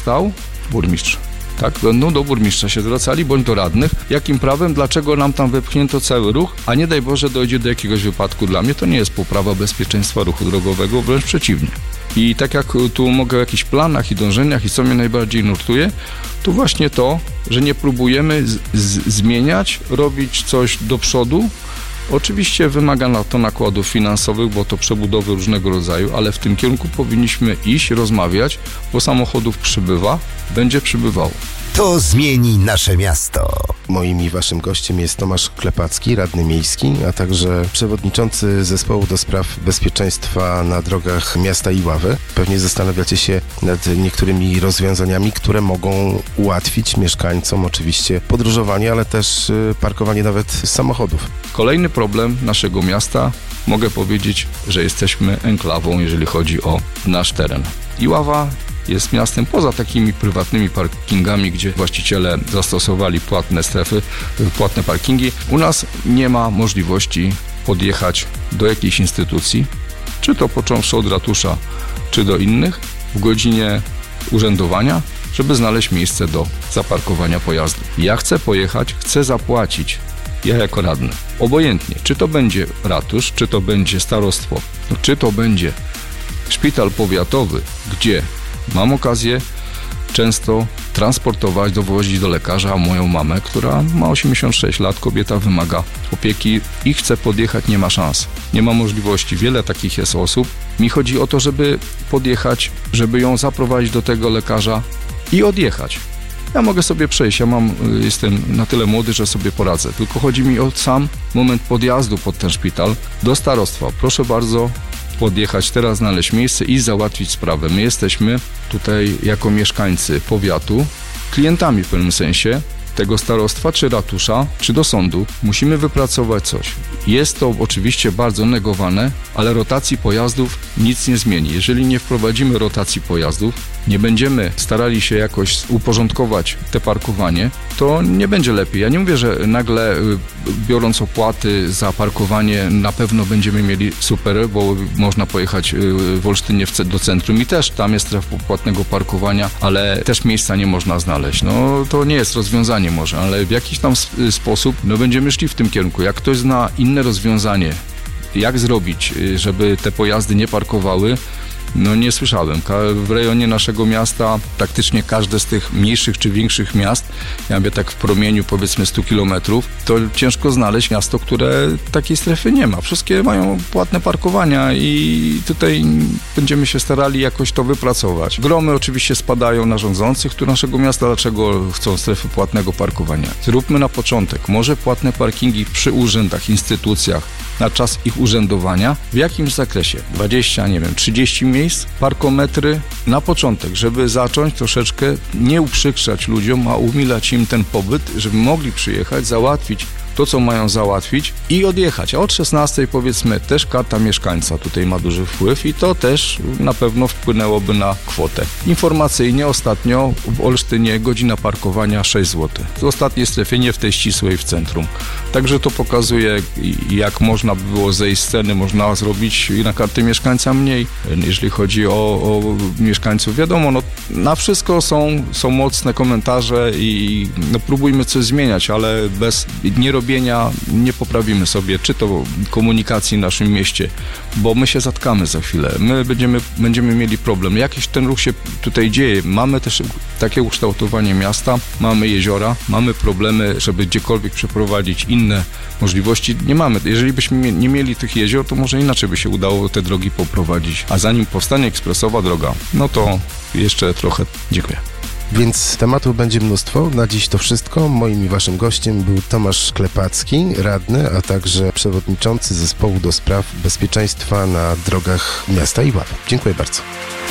dostał? Burmistrz. Tak, będą do burmistrza się zwracali, bądź do radnych. Jakim prawem, dlaczego nam tam wypchnięto cały ruch, a nie daj Boże dojdzie do jakiegoś wypadku. Dla mnie to nie jest poprawa bezpieczeństwa ruchu drogowego, wręcz przeciwnie. I tak jak tu mogę o jakichś planach i dążeniach i co mnie najbardziej nurtuje, to właśnie to, że nie próbujemy zmieniać, robić coś do przodu. Oczywiście wymaga to nakładów finansowych, bo to przebudowy różnego rodzaju, ale w tym kierunku powinniśmy iść, rozmawiać, bo samochodów przybywa, będzie przybywało. To zmieni nasze miasto. Moim i waszym gościem jest Tomasz Klepacki, radny miejski, a także przewodniczący zespołu do spraw bezpieczeństwa na drogach miasta Iławy. Pewnie zastanawiacie się nad niektórymi rozwiązaniami, które mogą ułatwić mieszkańcom oczywiście podróżowanie, ale też parkowanie nawet samochodów. Kolejny problem naszego miasta, mogę powiedzieć, że jesteśmy enklawą, jeżeli chodzi o nasz teren. Iława jest miastem poza takimi prywatnymi parkingami, gdzie właściciele zastosowali płatne strefy, płatne parkingi. U nas nie ma możliwości podjechać do jakiejś instytucji, czy to począwszy od ratusza, czy do innych, w godzinie urzędowania, żeby znaleźć miejsce do zaparkowania pojazdu. Ja chcę pojechać, chcę zapłacić. Ja jako radny. Obojętnie, czy to będzie ratusz, czy to będzie starostwo, czy to będzie szpital powiatowy, gdzie mam okazję często transportować, dowozić do lekarza moją mamę, która ma 86 lat, kobieta wymaga opieki i chce podjechać, nie ma szans, nie ma możliwości. Wiele takich jest osób. Mi chodzi o to, żeby podjechać, żeby ją zaprowadzić do tego lekarza i odjechać. Ja mogę sobie przejść, jestem na tyle młody, że sobie poradzę. Tylko chodzi mi o sam moment podjazdu pod ten szpital do starostwa. Proszę bardzo podjechać teraz, znaleźć miejsce i załatwić sprawę. My jesteśmy tutaj jako mieszkańcy powiatu klientami w pewnym sensie tego starostwa, czy ratusza, czy do sądu. Musimy wypracować coś. Jest to oczywiście bardzo negowane, ale rotacji pojazdów nic nie zmieni. Jeżeli nie wprowadzimy rotacji pojazdów, nie będziemy starali się jakoś uporządkować te parkowanie, to nie będzie lepiej. Ja nie mówię, że nagle biorąc opłaty za parkowanie na pewno będziemy mieli super, bo można pojechać w Olsztynie do centrum i też tam jest strefa płatnego parkowania, ale też miejsca nie można znaleźć. No to nie jest rozwiązanie może, ale w jakiś tam sposób będziemy szli w tym kierunku. Jak ktoś zna inne rozwiązanie, jak zrobić, żeby te pojazdy nie parkowały, nie słyszałem. W rejonie naszego miasta praktycznie każde z tych mniejszych czy większych miast, ja mówię tak w promieniu powiedzmy 100 kilometrów, to ciężko znaleźć miasto, które takiej strefy nie ma. Wszystkie mają płatne parkowania i tutaj będziemy się starali jakoś to wypracować. Gromy oczywiście spadają na rządzących tu naszego miasta, dlaczego chcą strefy płatnego parkowania. Zróbmy na początek, może płatne parkingi przy urzędach, instytucjach, na czas ich urzędowania, w jakimś zakresie, 20, 30 miejsc, parkometry na początek, żeby zacząć troszeczkę nie uprzykrzać ludziom, a umilać im ten pobyt, żeby mogli przyjechać, załatwić to, co mają załatwić i odjechać. A od 16 powiedzmy też karta mieszkańca tutaj ma duży wpływ i to też na pewno wpłynęłoby na kwotę. Informacyjnie ostatnio w Olsztynie godzina parkowania 6 zł. W ostatniej strefie, nie w tej ścisłej w centrum. Także to pokazuje, jak można by było zejść z ceny, można zrobić i na karty mieszkańca mniej. Jeżeli chodzi o mieszkańców, wiadomo, na wszystko są mocne komentarze i próbujmy coś zmieniać, ale bez nierobienia nie poprawimy sobie, czy to komunikacji w naszym mieście, bo my się zatkamy za chwilę. My będziemy mieli problem. Jakiś ten ruch się tutaj dzieje. Mamy też takie ukształtowanie miasta, mamy jeziora, mamy problemy, żeby gdziekolwiek przeprowadzić inne możliwości. Nie mamy. Jeżeli byśmy nie mieli tych jezior, to może inaczej by się udało te drogi poprowadzić. A zanim powstanie ekspresowa droga, to jeszcze trochę. Dziękuję. Więc tematów będzie mnóstwo. Na dziś to wszystko. Moim i waszym gościem był Tomasz Klepacki, radny, a także przewodniczący zespołu do spraw bezpieczeństwa na drogach miasta Iławy. Dziękuję bardzo.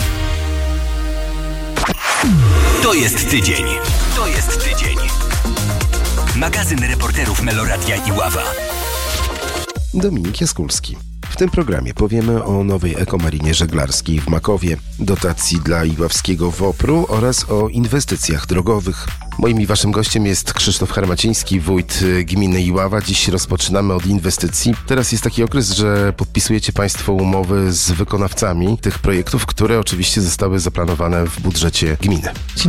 To jest tydzień. Magazyn reporterów Meloradia Iława. Dominik Jaskulski. W tym programie powiemy o nowej ekomarinie żeglarskiej w Makowie, dotacji dla iławskiego WOPR-u oraz o inwestycjach drogowych. Moim i waszym gościem jest Krzysztof Hermaciński, wójt gminy Iława. Dziś rozpoczynamy od inwestycji. Teraz jest taki okres, że podpisujecie państwo umowy z wykonawcami tych projektów, które oczywiście zostały zaplanowane w budżecie gminy.